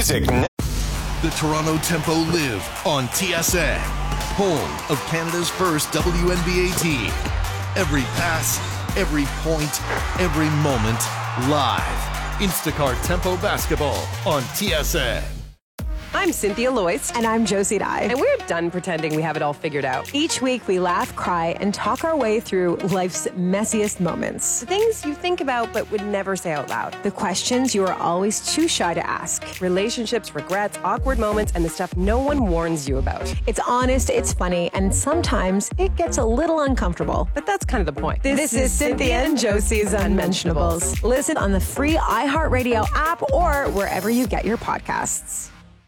music. The Toronto Tempo live on TSN, home of Canada's first WNBA team. Every pass, every point, every moment, live. Instacart Tempo Basketball on TSN. I'm Cynthia Loyce. And I'm Josie Dye. And we're done pretending we have it all figured out. Each week we laugh, cry, and talk our way through life's messiest moments. The things you think about but would never say out loud. The questions you are always too shy to ask. Relationships, regrets, awkward moments, and the stuff no one warns you about. It's honest, it's funny, and sometimes it gets a little uncomfortable. But that's kind of the point. This is Cynthia and Josie's Unmentionables. Listen on the free iHeartRadio app or wherever you get your podcasts.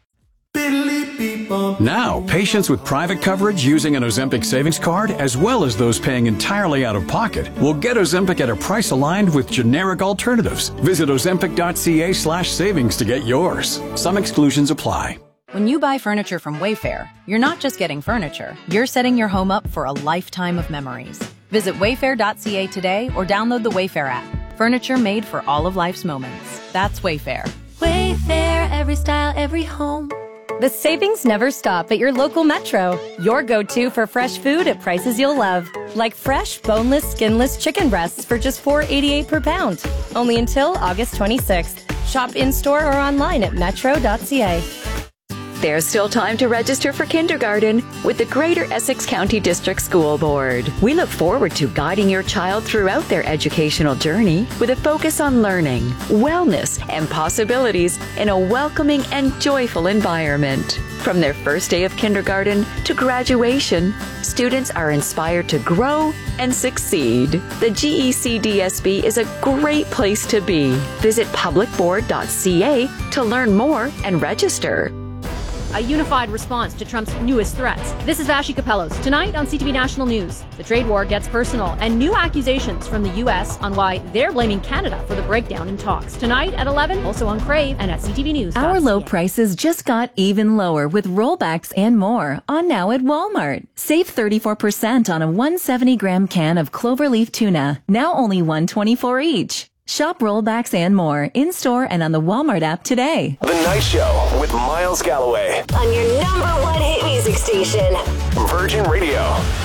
Now, patients with private coverage using an Ozempic savings card, as well as those paying entirely out of pocket, will get Ozempic at a price aligned with generic alternatives. Visit ozempic.ca/savings to get yours. Some exclusions apply. When you buy furniture from Wayfair, you're not just getting furniture, you're setting your home up for a lifetime of memories. Visit wayfair.ca today or download the Wayfair app. Furniture made for all of life's moments. That's Wayfair. Wayfair, every style, every home. The savings never stop at your local Metro. Your go-to for fresh food at prices you'll love. Like fresh, boneless, skinless chicken breasts for just $4.88 per pound. Only until August 26th. Shop in-store or online at metro.ca. There's still time to register for kindergarten with the Greater Essex County District School Board. We look forward to guiding your child throughout their educational journey with a focus on learning, wellness, and possibilities in a welcoming and joyful environment. From their first day of kindergarten to graduation, students are inspired to grow and succeed. The GECDSB is a great place to be. Visit publicboard.ca to learn more and register. A unified response to Trump's newest threats. This is Vashi Capellos. Tonight on CTV National News, the trade war gets personal and new accusations from the U.S. on why they're blaming Canada for the breakdown in talks. Tonight at 11, also on Crave and at CTV News. Our low prices just got even lower with rollbacks and more on now at Walmart. Save 34% on a 170-gram can of cloverleaf tuna, now only $1.24 each. Shop rollbacks and more in-store and on the Walmart app today. The Night Show with Miles Galloway. On your #1 hit music station. Virgin Radio.